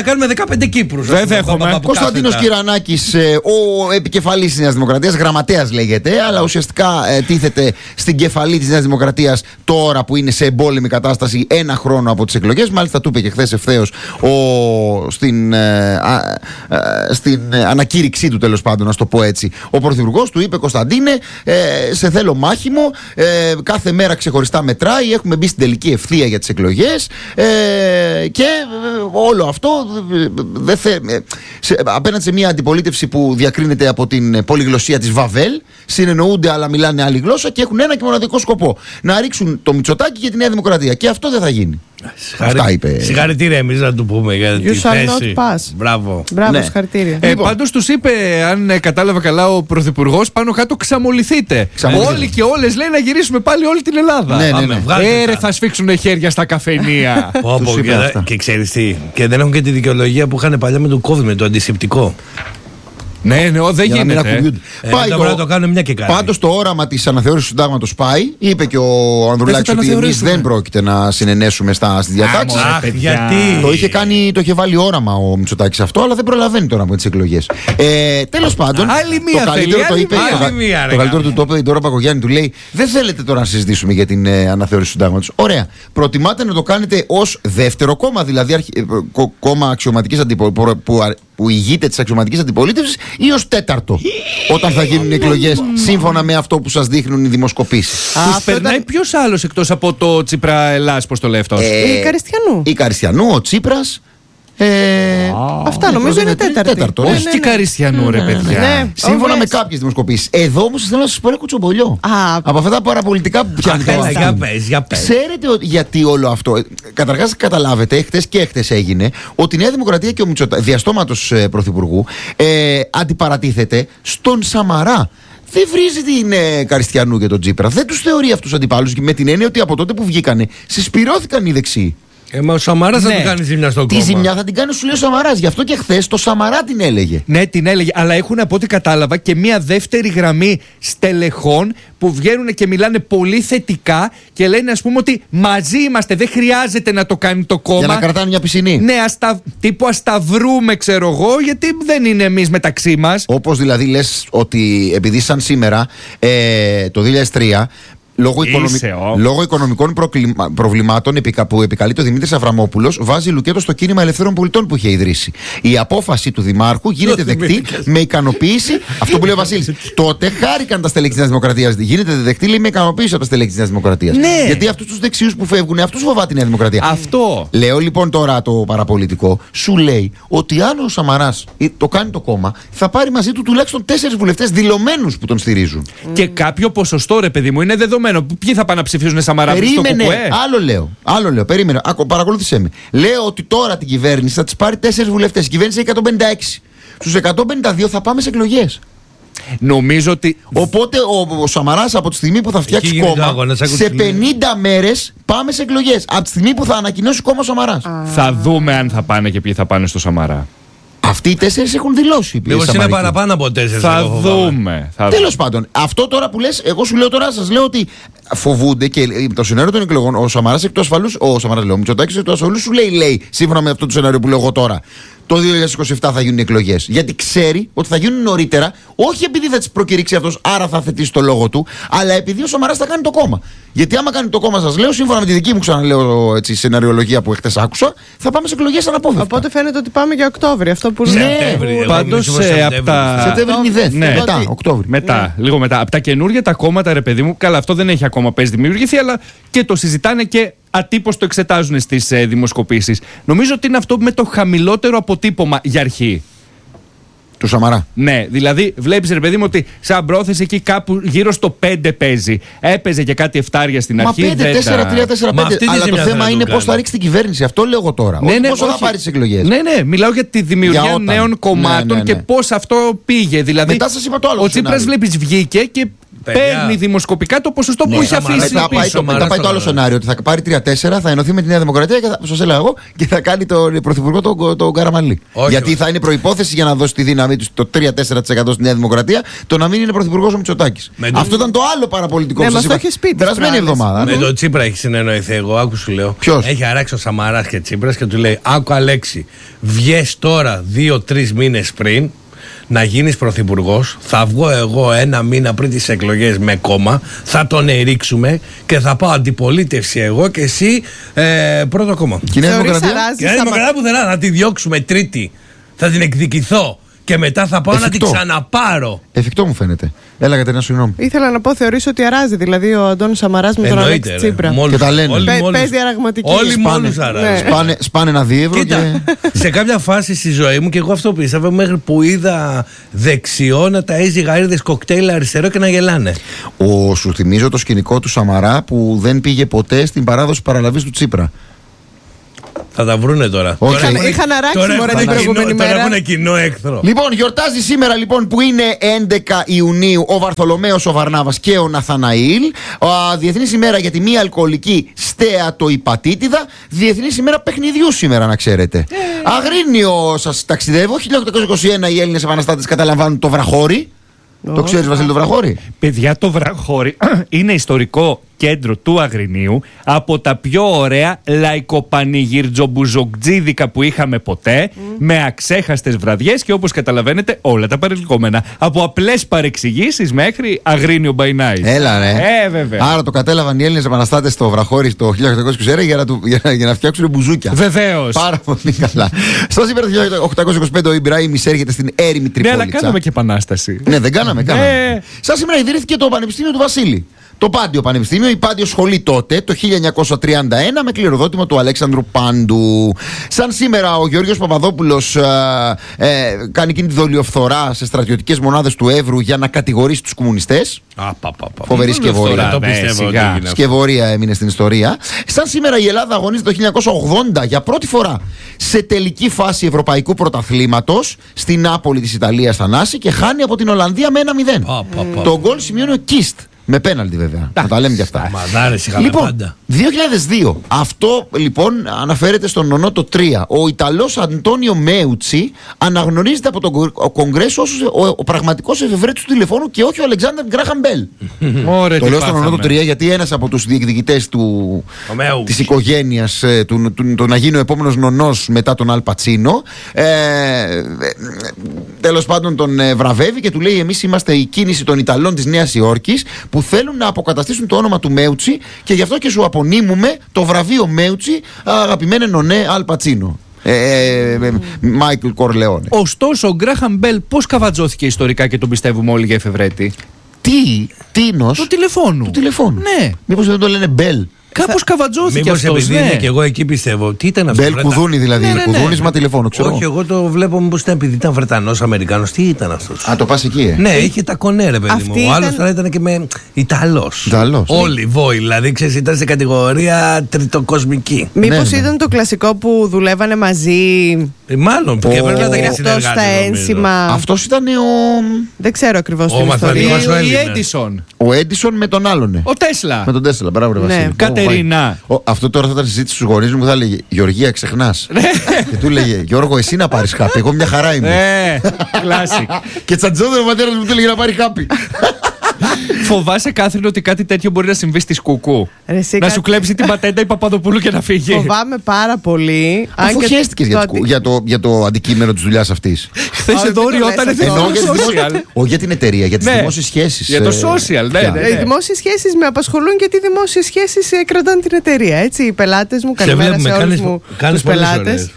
πέντε Κύπρους. Δεν δέχομαι. Κωνσταντίνος Κυρανάκης, ο επικεφαλής της Νέας Δημοκρατίας, γραμματέας λέγεται, αλλά ουσιαστικά ε, τίθεται στην κεφαλή της Νέας Δημοκρατίας τώρα που είναι σε εμπόλεμη κατάσταση ένα χρόνο από τις εκλογές. Μάλιστα του είπε και χθες ευθέως στην, ε, α, ε, στην ανακήρυξή του, τέλος πάντων, να το πω έτσι. Ο Πρωθυπουργός του είπε: Κωνσταντίνε, ε, σε θέλω μάχημο, ε, κάθε μέρα ξεχωριστά μετράει, έχουμε μπει στην τελική ευθεία για τις εκλογές ε, και ε, όλο αυτό ε, δεν θε, ε, σε, απέναντι σε μια αντιπολίτευση που διακρίνεται από την πολυγλωσσία της Βαβέλ, συνεννοούνται αλλά μιλάνε άλλη γλώσσα και έχουν ένα και μοναδικό σκοπό: να ρίξουν το Μητσοτάκη και τη Νέα Δημοκρατία. Και αυτό δεν θα γίνει. Συγχαρη... Αυτά είπε. Συγχαρητήρια εμείς να του πούμε για you τη θέση. Μπράβο. Μπράβο, ναι. Συγχαρητήρια. Ε, λοιπόν. Πάντως τους είπε, αν ε, κατάλαβα καλά ο Πρωθυπουργός, πάνω κάτω ξαμοληθείτε. Όλοι και όλες λέει να γυρίσουμε πάλι όλη την Ελλάδα. Ναι, ναι, ναι. Έρε, θα σφίξουν χέρια στα καφενεία. Όπω και, και ξέρεις τι. Και δεν έχουν και τη δικαιολογία που είχαν παλιά με το COVID, με το αντισηπτικό. Ναι, ναι, δεν γίνεται. Ε, πάει το, να το κάνουμε μια και κάτι. Πάντως το όραμα της αναθεώρησης του συντάγματος πάει. Είπε και ο Ανδρουλάκης ότι εμείς δεν πρόκειται να συνενέσουμε στα, στις διατάξεις. Αχ, γιατί. Το είχε, κάνει, το είχε βάλει όραμα ο Μητσοτάκης αυτό, αλλά δεν προλαβαίνει τώρα με τις εκλογές. Ε, τέλος πάντων, άλλη μία το καλύτερο θέλει, το είπε. άλλη μία, Το καλύτερο του το είπε τώρα ο Πακογιάννη, του λέει: δεν θέλετε τώρα να συζητήσουμε για την ε, αναθεώρηση του συντάγματος. Ωραία. Προτιμάτε να το κάνετε ως δεύτερο κόμμα, δηλαδή αρχ, ε, κο, κόμμα αξιωματικής αντιπολίτευσης που, που ηγείται της αξιωματικής αντιπολίτευσης, ή ως τέταρτο, όταν θα γίνουν οι εκλογές, σύμφωνα με αυτό που σας δείχνουν οι δημοσκοπήσεις. Τους περνάει ήταν... ποιος άλλος εκτός από το Τσίπρα Ελλάς, πώς το λέει αυτός? Ε, η Καριστιανού. Η Καριστιανού, ο Τσίπρας. Ε, oh. Αυτά νομίζω είναι τέταρτο. τέταρτο. Όχι, ναι, ναι, ναι. Και Καριστιανού, ρε παιδιά. Ναι, σύμφωνα με κάποιες δημοσκοπήσεις. Εδώ όμως θέλω να σας πω ένα κουτσομπολιό. Ah. Από αυτά τα παραπολιτικά που πιάνετε. Για πες, για πες. Ξέρετε γιατί όλο αυτό? Καταρχάς, καταλάβετε, χτες και χτες έγινε ότι η Νέα Δημοκρατία και ο Μητσοτάκης, διαστόματος ε, πρωθυπουργού, ε, αντιπαρατίθεται στον Σαμαρά. Δεν βρίζει την ε, Καριστιανού και τον Τσίπρα. Δεν τους θεωρεί αυτούς αντιπάλους, με την έννοια ότι από τότε που βγήκανε συσπυρώθηκαν οι δεξιοί. Ε, μα ο Σαμαράς ναι. θα την κάνει ζημιά στον κόμμα. Τη ζημιά θα την κάνει, σου λέει ο Σαμαράς. Γι' αυτό και χθες το Σαμαρά την έλεγε. Ναι, την έλεγε. Αλλά έχουν, από ό,τι κατάλαβα, και μια δεύτερη γραμμή στελεχών που βγαίνουν και μιλάνε πολύ θετικά και λένε, ας πούμε, ότι μαζί είμαστε. Δεν χρειάζεται να το κάνει το κόμμα. Για να κρατάνε μια πισινή. Ναι, ας τα, τύπου ας τα βρούμε, ξέρω εγώ, γιατί δεν είναι εμείς μεταξύ μας. Όπως δηλαδή λες ότι επειδή σαν σήμερα ε, το δύο χιλιάδες τρία. Λόγω, οικονομι... Λόγω οικονομικών προκλημα... προβλημάτων επικα... που επικαλείται ο Δημήτρης Αβραμόπουλος, βάζει λουκέτο στο κίνημα Ελευθέρων Πολιτών που είχε ιδρύσει. Η απόφαση του Δημάρχου γίνεται δεκτή με ικανοποίηση. Αυτό που λέει ο Βασίλης. Τότε χάρηκαν τα στελέχη της Νέας Δημοκρατίας. Γίνεται δεκτή, λέει, με ικανοποίηση από τα στελέχη της Νέας Δημοκρατίας. Ναι. Γιατί αυτούς τους δεξιούς που φεύγουν, αυτούς φοβάται η Νέα Δημοκρατία. Αυτό. Λέω λοιπόν τώρα το παραπολιτικό, σου λέει ότι αν ο Σαμαράς το κάνει το κόμμα, θα πάρει μαζί του τουλάχιστον τέσσερις βουλευτές δηλωμένους που τον στηρίζουν. Mm. Και κάποιο ποσοστό, ρε παιδί μου, είναι δεδομένο. Ποιοι θα πάνε να ψηφίσουν Σαμαρά? Περίμενε, άλλο λέω, άλλο λέω, περίμενε, Άκου, παρακολούθησέ με. Λέω ότι τώρα την κυβέρνηση θα της πάρει τέσσερις βουλευτές. Η κυβέρνηση έχει εκατόν πενήντα έξι. Στους εκατόν πενήντα δύο θα πάμε σε εκλογές. Νομίζω ότι. Οπότε ο, ο Σαμαράς από τη στιγμή που θα φτιάξει κόμμα, άγωνα, σε πενήντα μέρες πάμε σε εκλογές. Από τη στιγμή που θα ανακοινώσει κόμμα ο Σαμαράς. Θα δούμε αν θα πάνε και ποιοι θα πάνε στο Σαμαρά. Αυτοί οι τέσσερις έχουν δηλώσει. Μήπως είναι παραπάνω από τέσσερις. Θα δούμε. Τέλος πάντων, αυτό τώρα που λες, εγώ σου λέω τώρα, σας λέω ότι φοβούνται και το σενάριο των εκλογών. Ο Σαμαράς εκ του ασφαλούς, ο Σαμαράς λέω, ο Μητσοτάκης εκ του ασφαλούς σου λέει, λέει, σύμφωνα με αυτό το σενάριο που λέω εγώ τώρα. Το δύο χιλιάδες είκοσι επτά θα γίνουν οι εκλογές. Γιατί ξέρει ότι θα γίνουν νωρίτερα, όχι επειδή θα τις προκηρύξει αυτός, άρα θα θετήσει το λόγο του, αλλά επειδή ο Σαμαράς θα κάνει το κόμμα. Γιατί άμα κάνει το κόμμα, σας λέω, σύμφωνα με τη δική μου ξαναλέω έτσι, σεναριολογία που χτες άκουσα, θα πάμε σε εκλογές αναπόφευκτα. Οπότε φαίνεται ότι πάμε για Οκτώβρη. Αυτό που λέμε. Ναι, πάντως από τα. Σεπτέμβρη μηδέν. Ναι. Μετά, Οκτώβρη. Μετά, ναι. Λίγο μετά. Από τα καινούργια τα κόμματα, ρε παιδί μου, καλά, αυτό δεν έχει ακόμα πέσει δημιουργηθεί, αλλά και το συζητάνε και ατύπως το εξετάζουν στις ε, δημοσκοπήσεις. Νομίζω ότι είναι αυτό με το χαμηλότερο αποτύπωμα για αρχή. Του Σαμαρά. Ναι, δηλαδή βλέπεις, ρε παιδί μου, ότι σαν πρόθεση εκεί κάπου γύρω στο πέντε παίζει. Έπαιζε και κάτι εφτάρια στην αρχή. Μα πέντε, τέσσερα, τρία, τέσσερα, πέντε. Αλλά το θέμα είναι πώς θα ρίξει την κυβέρνηση. Αυτό λέω εγώ τώρα. Ναι, ναι, πόσο όχι. θα πάρει τις εκλογές. Ναι, ναι, μιλάω για τη δημιουργία για νέων κομμάτων, ναι, ναι, ναι. Και πώς αυτό πήγε. Δηλαδή, μετά σας είπα το άλλο. Ο Τσίπρας, βλέπεις, βγήκε και παίρνει δημοσκοπικά το ποσοστό Ναι, που έχει Σαμαράς. αφήσει Μετά πάει, πίσω. το, μετά πάει το άλλο σενάριο ότι θα πάρει τρία τέσσερα, θα ενωθεί με τη Νέα Δημοκρατία και θα, σας έλεγα εγώ, και θα κάνει τον πρωθυπουργό τον, τον Καραμανλή. Όχι, Γιατί όχι. θα είναι προϋπόθεση για να δώσει τη δύναμή του το τρία τέσσερα τοις εκατό στη Νέα Δημοκρατία το να μην είναι πρωθυπουργός ο Μητσοτάκης. Με το- Αυτό ήταν το άλλο παραπολιτικό Ναι, που μας σας το είπα. είχε πει τις Περασμένη προάλλες. εβδομάδα. Με ναι. τον Τσίπρα έχει συνεννοηθεί. Εγώ άκου σου λέω. Ποιος? Έχει αράξει ο Σαμαράς και Τσίπρας και του λέει: Άκου Αλέξη, βγες τώρα δύο-τρεις μήνες πριν να γίνεις πρωθυπουργός. Θα βγω εγώ ένα μήνα πριν τις εκλογές με κόμμα. Θα τον ερίξουμε και θα πάω αντιπολίτευση εγώ και εσύ ε, πρώτο κόμμα. Και η Νέα Θεωρείς Δημοκρατία. αράζει Και η Νέα Σαμα- Δημοκρατία πουθενά θα τη διώξουμε τρίτη. Θα την εκδικηθώ. Και μετά θα πάω Εφικτό. να την ξαναπάρω. Εφικτό μου φαίνεται. Έλα Κατερίνα, συγγνώμη. Ήθελα να πω, θεωρείς ότι αράζει δηλαδή ο Αντώνης Σαμαράς με τον Αλέξη Εννοείται. ρε. Τσίπρα. Μόλις- Και τα λένε. όλοι Παι- μόλις- παίζει διαραγματική. Όλοι Σπάνε. μόλις αράζουν. Ναι. Σπάνε, σπάνε ένα δίευρο και. Κοίτα, σε κάποια φάση στη ζωή μου και εγώ αυτό πίστευα μέχρι που είδα δεξιό να ταΐζει γαρίδες κοκτέιλ αριστερό και να γελάνε. Ο, σου θυμίζω το σκηνικό του Σαμαρά που δεν πήγε ποτέ στην παράδοση παραλαβής του Τσίπρα. Θα τα βρούνε τώρα. Όχι. Τώρα έχουν- Είχαν αράξει, τώρα μωρέ, έχουν την κοινό- προηγούμενη Τώρα μέρα. έχουν κοινό εχθρό. Λοιπόν, γιορτάζει σήμερα λοιπόν που είναι έντεκα Ιουνίου ο Βαρθολομαίος ο Βαρνάβας και ο Ναθαναήλ. Α, Διεθνής ημέρα για τη μη αλκοολική στέατοϊπατήτιδα. Διεθνής ημέρα παιχνιδιού σήμερα, να ξέρετε. Αγρίνιο σας ταξιδεύω. χίλια οκτακόσια είκοσι ένα οι Έλληνες επαναστάτες καταλαμβάνουν το Βραχώρι. Το ξέρεις, Βασίλη, το Βραχώρι? Παιδιά, το Βραχώρι είναι ιστορικό κέντρο του Αγρινίου, από τα πιο ωραία λαϊκοπανηγυρτζομπουζοκτζίδικα που είχαμε ποτέ, με αξέχαστες βραδιές και όπως καταλαβαίνετε όλα τα παρελκόμενα. Από απλές παρεξηγήσεις μέχρι Αγρίνιο by night. Έλα, ρε. Ε, βέβαια. Άρα το κατέλαβαν οι Έλληνες επαναστάτες στο Βραχώρι το χίλια οκτακόσια είκοσι ένα για να, του, για, να- για να φτιάξουν μπουζούκια. Βεβαίως. Πάρα πολύ καλά. Στο σήμερα το χίλια οκτακόσια είκοσι πέντε ο Ιμπραήμ εισέρχεται στην έρημη Ναι, Τρίπολη. αλλά κάναμε και επανάσταση. Ναι, δεν κάναμε, κάναμε. Ναι. Σαν σήμερα ιδρύθηκε το Πανεπιστήμιο του Βασίλη. Το Πάντιο Πανεπιστήμιο, η Πάντιο Σχολή τότε, το χίλια εννιακόσια τριάντα ένα, με κληροδότημα του Αλέξανδρου Πάντου. Σαν σήμερα ο Γεώργιος Παπαδόπουλος ε, ε, κάνει εκείνη τη δολιοφθορά σε στρατιωτικές μονάδες του Εύρου για να κατηγορήσει τους κομμουνιστές. Α, πα, πα, πα. Φοβερή σκευωρία. Το Ναι, πιστεύω ότι σιγά. έγινε αυτό. Σκευωρία έμεινε στην ιστορία. Σαν σήμερα η Ελλάδα αγωνίζεται το χίλια εννιακόσια ογδόντα για πρώτη φορά σε τελική φάση Ευρωπαϊκού Πρωταθλήματος στην Νάπολη της Ιταλίας Θανάση και χάνει από την Ολλανδία με ένα μηδέν. Πα, πα, πα. Το γκολ σημειώνει ο Κίστ. Με πέναλτι βέβαια. Να τα λέμε κι αυτά. Μαδάρες είχαμε Λοιπόν, πάντα. δύο χιλιάδες δύο. Αυτό λοιπόν αναφέρεται στον Νονό το τρία. Ο Ιταλός Αντώνιο Μέουτσι αναγνωρίζεται από τον Κο- Κογκρέσο ως ο, ο πραγματικός εφευρέτης του τηλεφώνου και όχι ο Αλεξάνδρ Γκράχαμ Μπέλ. Ωραία, Το τι λέω στον Νονό το πάθαμε. τρία γιατί ένας από τους διεκδικητές του, Ο Μέουτσι. της οικογένειας ε, του, του, του να γίνει ο επόμενος νονός μετά τον Αλ Πατσίνο, ε, ε, τέλος πάντων τον ε, βραβεύει και του λέει: εμείς είμαστε η κίνηση των Ιταλών της Νέας Υόρκης που θέλουν να αποκαταστήσουν το όνομα του Μέουτσι και γι' αυτό και σου απονείμουμε το βραβείο Μέουτσι, αγαπημένε νονέ Αλ Πατσίνο. Μάικλ Κορλεόνε. Ωστόσο, ο Γκράχαμ Μπέλ πώς καβατζώθηκε ιστορικά και τον πιστεύουμε όλοι για εφευρέτη? Τι, τίνος Του τηλεφώνου. του τηλεφώνου. Ναι. Μήπως δεν το λένε Μπέλ. Κάπως καβατζώθηκε Μήπως αυτός, επειδή ναι. είναι και εγώ εκεί πιστεύω. Τι ήταν αυτό? Μπέλ Βρετα- κουδούνι δηλαδή. Ναι, ναι, ναι. Κουδούνισμα τηλεφώνου, ξέρω. Όχι, εγώ το βλέπω μήπως ήταν επειδή ήταν Βρετανός Αμερικάνος. Τι ήταν αυτός? Α, το πας εκεί, ε. Ναι, είχε τα κονέ, ρε παιδί Αυτή μου. Ο άλλος ήταν- τώρα ήταν και με Ιταλός. Ιταλός. Όλοι βόοι, δηλαδή ξέρεις, ήταν σε κατηγορία τριτοκοσμική. Μήπως Ναι, ναι. ήταν το κλασικό που δουλεύανε μαζί, Ε, μάλλον, και Ο- πρέπει να ήταν και αυτό συνεργάτες, στα νομίζω. ένσημα. Αυτός ήταν ο, Δεν ξέρω ακριβώς Ο την μαθηματικός ιστορία. ο Η Έλληνας. Έντισον. ο Έντισον με τον άλλον. ε. Ο Τέσλα. Με τον Τέσλα, μπράβο, ρε Ναι. Βασίλη. Κατερίνα. Ο, αυτό τώρα θα ήταν συζήτηση στους γονείς μου που θα έλεγε Γεωργία, ξεχνάς. και του έλεγε Γιώργο, εσύ να πάρεις χάπι. Εγώ μια χαρά είμαι. Ε, κλάσικ. και τσαντζόδερ ο πατέρας μου του έλεγε να πάρει χάπι. Φοβάσαι, Κάθριν, ότι κάτι τέτοιο μπορεί να συμβεί στη Σκουκού? Ρε, εσύ Να κάτι- σου κλέψει την πατέντα η Παπαδοπούλου και να φύγει. Φοβάμαι πάρα πολύ. αν Αφού και χαίστηκες το για, αντι- το, για, το, για το αντικείμενο της δουλειάς αυτής. Χθε Όχι, εδώ δεν το ριόταν λες εθνικό αυτό. Εννοώ για, τις social. δημόσιες- όχι για την εταιρεία, για τις Ναι. δημόσιες σχέσεις. Για το ε, social, ναι, πια. ναι. Οι δημόσιες σχέσεις με απασχολούν γιατί οι δημόσιες σχέσεις ε, κρατάνε την εταιρεία. Έτσι, οι πελάτες μου, καλημέρα βλέπουμε, σε όλους κάνεις- μου κάνεις τους πολλές πελάτες. ώρες.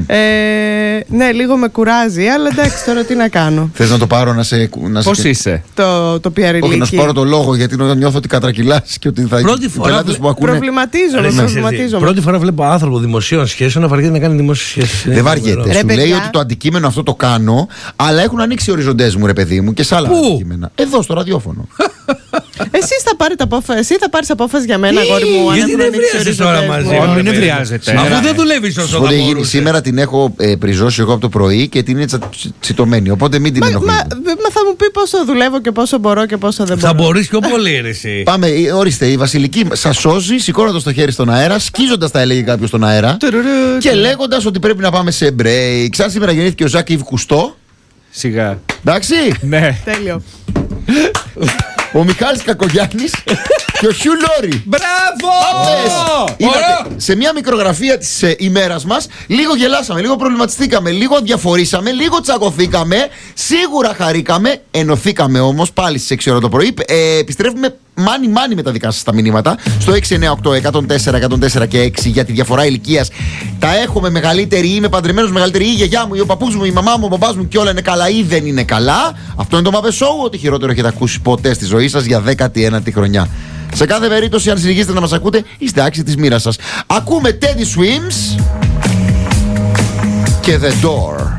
Ε, ναι, λίγο με κουράζει, αλλά εντάξει, τώρα τι να κάνω. Θες να το πάρω να σε. Να Πώς σε... είσαι? Το, το Όχι, να σου πιαριλίκι. πάρω το λόγο γιατί νιώθω ότι κατρακυλάς και ότι θα. Πρώτη οι φορά πελάτες βλέ- που ακούνε. Προβληματίζομαι, Ρε, ξέρεις τι, προβληματίζομαι. Πρώτη φορά βλέπω άνθρωπο δημοσίων σχέσεων να βαριέται να κάνει δημόσιες σχέσεις. Δεν βαριέται. Ρε, Σου λέει παιδιά. ότι το αντικείμενο αυτό το κάνω, αλλά έχουν ανοίξει οι οριζοντές μου, ρε παιδί μου, και σε άλλα Πού? αντικείμενα. Εδώ στο ραδιόφωνο. Εσείς θα πάρετε απόφαση, εσύ θα πάρεις απόφαση για μένα, αγόρι μου. Γιατί δεν βριάζεσαι τώρα μαζί μου? Μην ευριάζεται. Αφού δεν δουλεύεις όσο θα μπορούσες. Σήμερα την έχω ε, πριζώσει εγώ από το πρωί και την είναι τσα- τσιτωμένη. Οπότε μην την Μα, ενοχλείτε. μα, μα θα μου πει πόσο δουλεύω και πόσο μπορώ και πόσο δεν Θα μπορώ. μπορείς πιο πολύ, ρε εσύ. Πάμε, ε, ορίστε, η Βασιλική σας σώζει σηκώνοντας το χέρι στον αέρα, σκίζοντας τα έλεγε κάποιος στον αέρα και λέγοντας ότι πρέπει να πάμε σε break. Σαν σήμερα γεννήθηκε ο Ζάκ Ιβ Κουστό. Σιγά. Εντάξει. Ναι. Τέλειο. Ο Μιχάλης Κακογιάννης και ο Χιου Λόρι. Μπράβο! Είδατε, σε μια μικρογραφία της ε, ημέρας μας, λίγο γελάσαμε, λίγο προβληματιστήκαμε, λίγο διαφορήσαμε, λίγο τσακωθήκαμε, σίγουρα χαρήκαμε, ενωθήκαμε όμως πάλι στις έξι ώρα το πρωί. Ε, επιστρέφουμε μάνι μάνι με τα δικά σας τα μηνύματα στο έξι εννιά οκτώ εκατόν τέσσερα εκατόν τέσσερα και έξι για τη διαφορά ηλικίας. Τα έχουμε μεγαλύτερη, είμαι παντρεμένος μεγαλύτερη, ή η γιαγιά μου, ή ο παππούς μου, η μαμά μου, ο μπαμπάς μου και όλα είναι καλά ή δεν είναι καλά. Αυτό είναι το Μαπε Show, ό,τι χειρότερο έχετε ακούσει ποτέ στη ζωή σας για δέκατη ένατη χρονιά. Σε κάθε περίπτωση, αν συνεχίσετε να μας ακούτε, είστε άξιοι της μοίρας σας. Ακούμε Teddy Swims και The Door.